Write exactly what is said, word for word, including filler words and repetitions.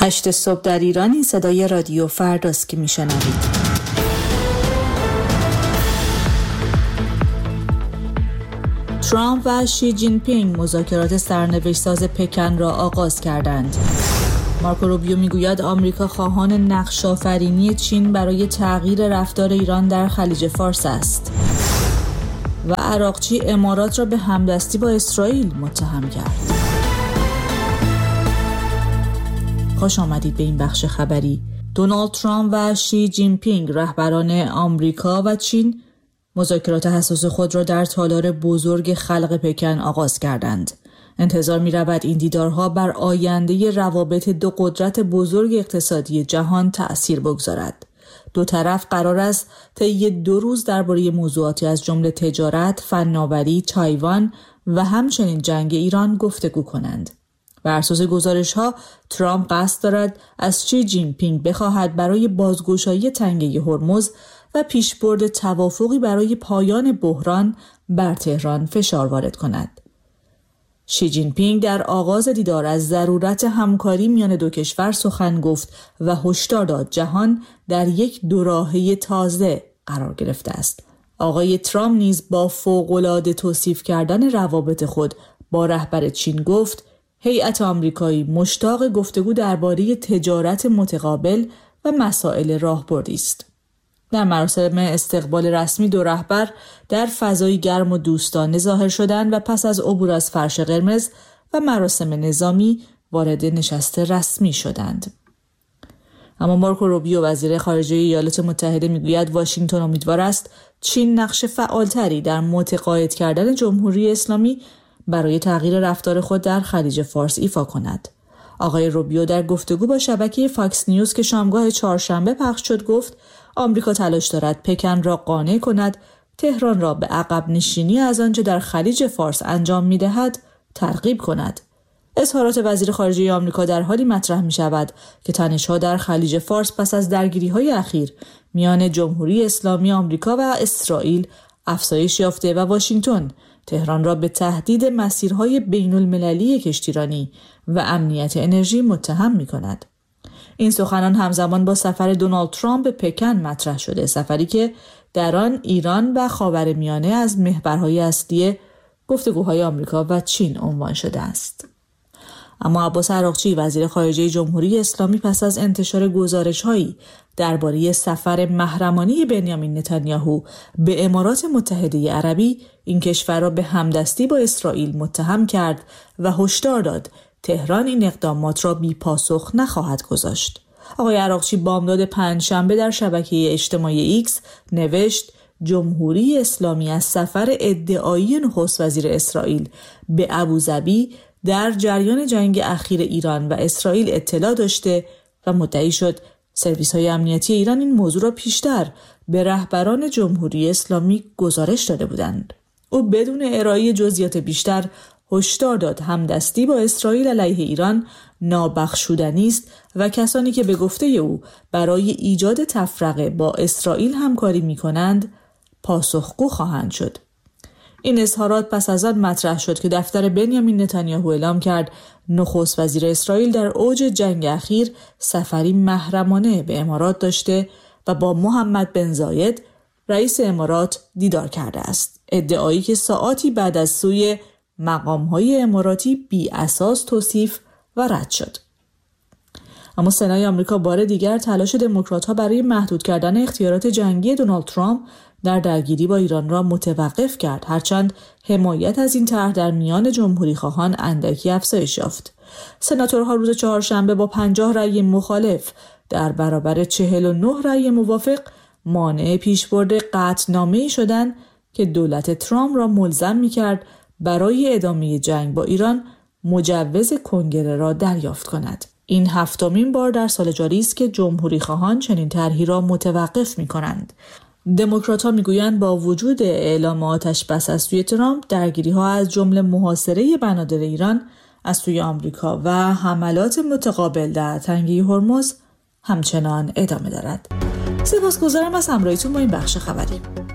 هشت صبح در ایران. این صدای رادیو فرداست که میشنوید. ترامپ و شی جین پینگ مذاکرات سرنوشت‌ساز پکن را آغاز کردند. مارکو روبیو میگوید آمریکا خواهان نقش‌آفرینی چین برای تغییر رفتار ایران در خلیج فارس است. و عراقچی امارات را به همدستی با اسرائیل متهم کرد. خوش آمدید به این بخش خبری. دونالد ترامپ و شی جین پینگ رهبران آمریکا و چین مذاکرات حساس خود را در تالار بزرگ خلق پکن آغاز کردند. انتظار می رود این دیدارها بر آینده روابط دو قدرت بزرگ اقتصادی جهان تأثیر بگذارد. دو طرف قرار است طی دو روز درباره موضوعاتی از جمله تجارت، فناوری، تایوان و همچنین جنگ ایران گفتگو کنند. بر اساس گزارش‌ها ترامپ قصد دارد از شی جین پینگ بخواهد برای بازگشایی تنگه هرمز و پیشبرد توافقی برای پایان بحران بر تهران فشار وارد کند. شی جین پینگ در آغاز دیدار از ضرورت همکاری میان دو کشور سخن گفت و هشدار داد جهان در یک دوراهه تازه قرار گرفته است. آقای ترامپ نیز با فوق‌العاده توصیف کردن روابط خود با رهبر چین گفت هیئت آمریکایی مشتاق گفتگو درباره تجارت متقابل و مسائل راهبردی است. در مراسم استقبال رسمی دو رهبر در فضایی گرم و دوستانه ظاهر شدند و پس از عبور از فرش قرمز و مراسم نظامی وارد نشست رسمی شدند. اما مارکو روبیو وزیر خارجه ایالات متحده میگوید واشنگتن امیدوار است چین نقش فعالتری در متقاعد کردن جمهوری اسلامی برای تغییر رفتار خود در خلیج فارس ایفا کند. آقای روبیو در گفتگو با شبکه فاکس نیوز که شامگاه چهارشنبه پخش شد گفت آمریکا تلاش دارد پکن را قانع کند تهران را به عقب نشینی از آنچه در خلیج فارس انجام می‌دهد ترغیب کند. اظهارات وزیر خارجه آمریکا در حالی مطرح می‌شود که تنش‌ها در خلیج فارس پس از درگیری‌های اخیر میان جمهوری اسلامی آمریکا و اسرائیل افزایش یافته و واشنگتن تهران را به تهدید مسیرهای بین‌المللی کشتیرانی و امنیت انرژی متهم می‌کند. این سخنان همزمان با سفر دونالد ترامپ به پکن مطرح شده، سفری که در آن ایران و خاورمیانه از محورهای اصلی گفتگوهای آمریکا و چین عنوان شده است. اما عباس عراقچی وزیر خارجه جمهوری اسلامی پس از انتشار گزارش‌هایی درباره سفر محرمانه بنیامین نتانیاهو به امارات متحده عربی این کشور را به همدستی با اسرائیل متهم کرد و هشدار داد تهران این اقدامات را بی پاسخ نخواهد گذاشت. آقای عراقچی بامداد پنجشنبه در شبکه اجتماعی ایکس نوشت جمهوری اسلامی از سفر ادعایی نخست وزیر اسرائیل به ابوظبی در جریان جنگ اخیر ایران و اسرائیل اطلاع داشته و مدعی شد سرویس‌های امنیتی ایران این موضوع را پیشتر به رهبران جمهوری اسلامی گزارش داده بودند. او بدون ارائه جزئیات بیشتر هشدار داد همدستی با اسرائیل علیه ایران نابخشودنی است و کسانی که به گفته او برای ایجاد تفرقه با اسرائیل همکاری می‌کنند پاسخگو خواهند شد. این اظهارات پس از آن مطرح شد که دفتر بنیامین نتانیاهو اعلام کرد نخست وزیر اسرائیل در اوج جنگ اخیر سفری محرمانه به امارات داشته و با محمد بن زاید رئیس امارات دیدار کرده است. ادعایی که ساعاتی بعد از سوی مقام‌های اماراتی بی اساس توصیف و رد شد. اما سنای آمریکا بار دیگر تلاش دموکرات‌ها برای محدود کردن اختیارات جنگی دونالد ترامپ در درگیری با ایران را متوقف کرد، هرچند حمایت از این طرح در میان جمهوری خواهان اندکی افزایش یافت. سناتورها روز چهارشنبه با پنجاه رأی مخالف در برابر چهل و نه رأی موافق مانع پیشبرد قطعنامه‌ای شدند که دولت ترامپ را ملزم می‌کرد برای ادامه جنگ با ایران مجوز کنگره را دریافت کند. این هفتمین بار در سال جاری است که جمهوری خواهان چنین طرحی را متوقف می‌کنند. دموکرات‌ها می‌گویند با وجود اعلام آتش بس از سوی ترامپ، درگیری‌ها از جمله محاصره بنادر ایران از سوی آمریکا و حملات متقابل در تنگه هرمز همچنان ادامه دارد. سپاسگزارم از همراهیتون با این بخش خبری.